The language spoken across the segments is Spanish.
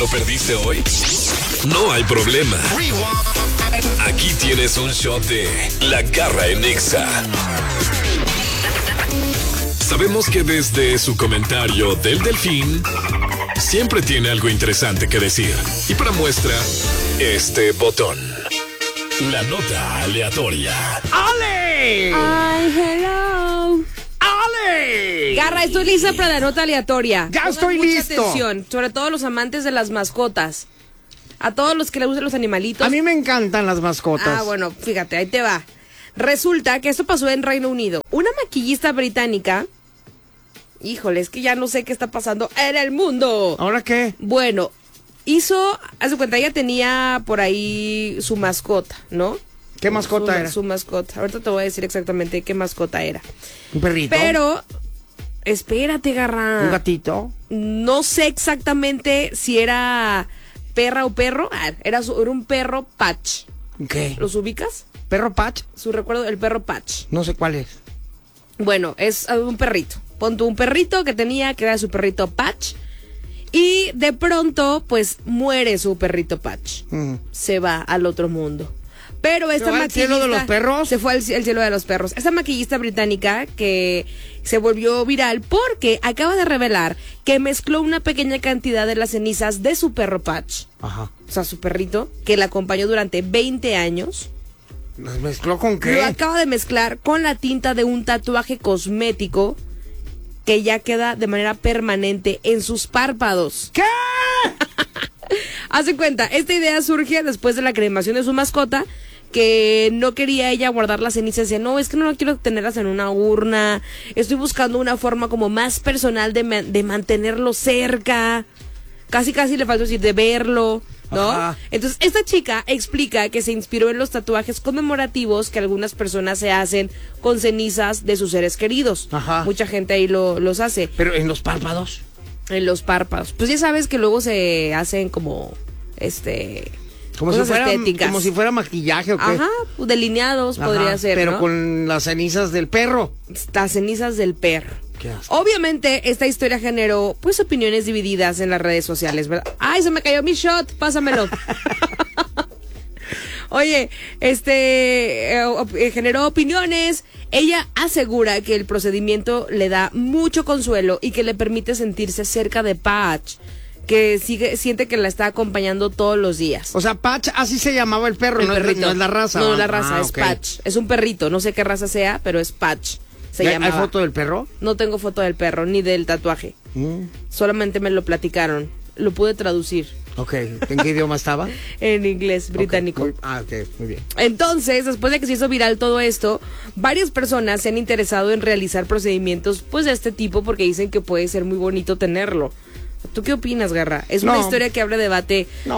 ¿Lo perdiste hoy? No hay problema. Aquí tienes un shot de La Garra en Nexa. Sabemos que desde su comentario del delfín siempre tiene algo interesante que decir. Y para muestra, este botón. La nota aleatoria. ¡Ale! ¡Ay, hello! ¡Ale! Garra, estoy lista para la nota aleatoria. Ya Pongan estoy mucha listo. atención, sobre todo los amantes de las mascotas. A todos los que les gustan los animalitos. A mí me encantan las mascotas. Ah, bueno, fíjate, ahí te va. Resulta que esto pasó en Reino Unido. Una maquillista británica... Híjole, es que ya no sé qué está pasando en el mundo. ¿Ahora qué? Bueno, haz de cuenta, ella tenía por ahí su mascota, ¿no? ¿Qué mascota era? Su mascota. Ahorita te voy a decir exactamente qué mascota era. ¿Un perrito? Pero, espérate, Garra. ¿Un gatito? No sé exactamente si era perra o perro. Era un perro Patch. ¿Qué? ¿Los ubicas? ¿Perro Patch? Su recuerdo, el perro Patch. No sé cuál es. Bueno, es un perrito. Pon tú un perrito que era su perrito Patch. Y de pronto, pues, muere su perrito Patch. Se va al otro mundo. Pero esta va al cielo de los perros? Se fue al cielo de los perros. Esta maquillista británica que se volvió viral porque acaba de revelar que mezcló una pequeña cantidad de las cenizas de su perro Patch. Ajá. O sea, su perrito, que la acompañó durante 20 años. ¿Las mezcló con qué? Lo acaba de mezclar con la tinta de un tatuaje cosmético que ya queda de manera permanente en sus párpados. ¿Qué? Hace cuenta, esta idea surge después de la cremación de su mascota, que no quería ella guardar las cenizas. Decía, no, es que no quiero tenerlas en una urna. Estoy buscando una forma como más personal de mantenerlo cerca. Casi le faltó decir de verlo, ¿no? Ajá. Entonces, esta chica explica que se inspiró en los tatuajes conmemorativos que algunas personas se hacen con cenizas de sus seres queridos. Ajá. Mucha gente ahí los hace. ¿Pero en los párpados? En los párpados. Pues ya sabes que luego se hacen como, Como si cosas fuera, estéticas. como si fuera maquillaje o qué. Ajá, delineados Ajá, podría ser, pero ¿no? con las cenizas del perro. Las cenizas del perro. Qué asco. Obviamente, esta historia generó, pues, opiniones divididas en las redes sociales, ¿verdad? ¡Ay, se me cayó mi shot! Pásamelo. Oye, generó opiniones. Ella asegura que el procedimiento le da mucho consuelo y que le permite sentirse cerca de Patch, que siente que la está acompañando todos los días. O sea, Patch, así se llamaba el perro, no es la raza. No, ¿va? es la raza, es ok. Patch. Es un perrito, no sé qué raza sea, pero es Patch. ¿Hay foto del perro? No tengo foto del perro, ni del tatuaje. Solamente me lo platicaron. Lo pude traducir. Ok, ¿en qué idioma estaba? En inglés británico. Ok, muy bien. Entonces, después de que se hizo viral todo esto, varias personas se han interesado en realizar procedimientos pues de este tipo porque dicen que puede ser muy bonito tenerlo. ¿Tú qué opinas, Garra? Es una historia que abre debate. No.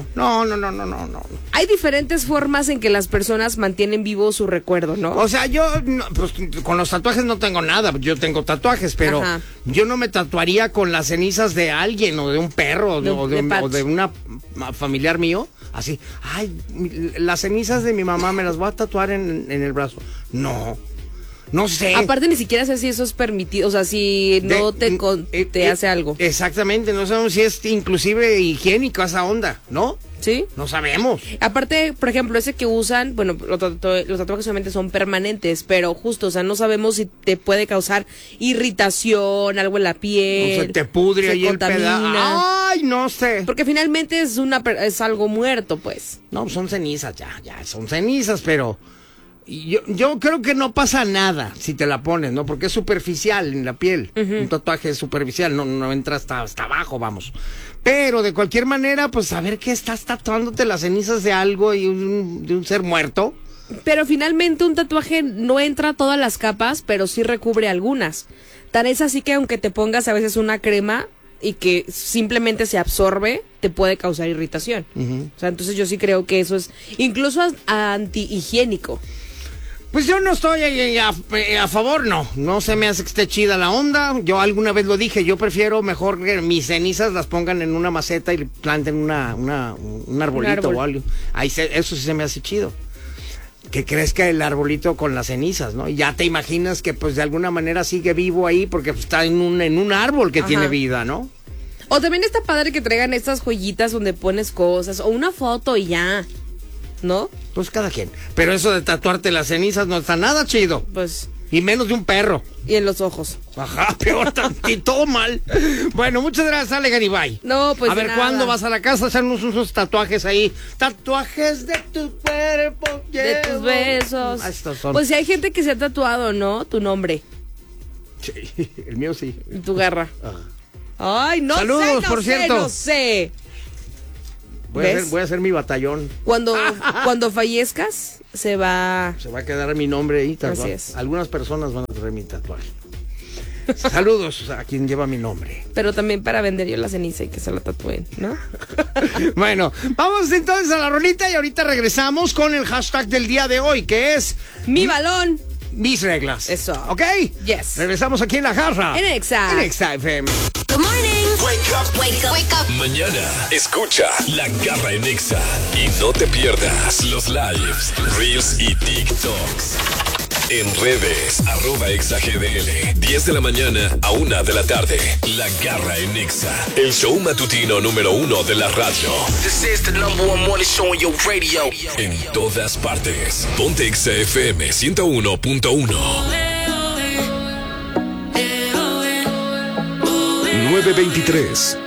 Hay diferentes formas en que las personas mantienen vivo su recuerdo, ¿no? O sea, yo, pues, con los tatuajes no tengo nada. Yo tengo tatuajes, pero Ajá. yo no me tatuaría con las cenizas de alguien, o de un perro, o de una familiar mío. Así, ay, las cenizas de mi mamá me las voy a tatuar en el brazo. No sé. Aparte, ni siquiera sé si eso es permitido, o sea, si no te hace algo. Exactamente, no sabemos si es inclusive higiénico esa onda, ¿no? ¿Sí? No sabemos. Aparte, por ejemplo, ese que usan, bueno, los tatuajes obviamente son permanentes, pero justo, o sea, no sabemos si te puede causar irritación, algo en la piel. O se te pudre ahí el pedazo. contamina. Ay, no sé. Porque finalmente es algo muerto, pues. No, son cenizas, ya, son cenizas, pero yo creo que no pasa nada si te la pones, ¿no? Porque es superficial en la piel. Un tatuaje es superficial, no entra hasta abajo, vamos. Pero de cualquier manera, pues saber que estás tatuándote las cenizas de algo y de un ser muerto. Pero finalmente un tatuaje no entra a todas las capas, pero sí recubre algunas. Tan es así que aunque te pongas a veces una crema y que simplemente se absorbe, te puede causar irritación. O sea, entonces yo sí creo que eso es incluso antihigiénico. Pues yo no estoy a favor, no se me hace que esté chida la onda. Yo alguna vez lo dije, yo prefiero mejor que mis cenizas las pongan en una maceta y planten un arbolito o algo. Eso sí se me hace chido. Que crezca el arbolito con las cenizas, ¿no? Y ya te imaginas que pues de alguna manera sigue vivo ahí porque está en un árbol que tiene vida, ¿no? O también está padre que traigan estas joyitas donde pones cosas, o una foto y ya, ¿no? Pues cada quien. Pero eso de tatuarte las cenizas no está nada chido. Pues... Y menos de un perro. Y en los ojos. Ajá, peor tantito mal. Bueno, muchas gracias, Ale Garibay. No, pues a ver, nada. ¿cuándo vas a la casa a hacernos unos tatuajes ahí? Tatuajes de tu cuerpo. De tus besos. Ah, estos son. Pues si hay gente que se ha tatuado, ¿no? Tu nombre. Sí, el mío sí. Tu garra. Ay, no Saludos, sé, no por sé, cierto. no sé. Voy a hacer mi batallón. Cuando fallezcas, se va a quedar mi nombre ahí. Así es. Algunas personas van a traer mi tatuaje. Saludos a quien lleva mi nombre. Pero también para vender yo la ceniza y que se la tatúen, ¿no? Bueno, vamos entonces a la rolita y ahorita regresamos con el hashtag del día de hoy, que es... Mi balón. Mis reglas. Eso. ¿Ok? Yes. Regresamos aquí en La Jarra. En Exa. En Exa FM. Good morning. Wake up. Wake up. Wake up. Mañana escucha La Garra en Exa y no te pierdas los lives, reels y TikToks. En redes, @ExaGDL, 10 de la mañana a 1 de la tarde. La Garra en Exa, el show matutino número 1 de la radio. This is the #1 morning show on your radio. En todas partes. Ponte Exa FM 101.1. 9:23.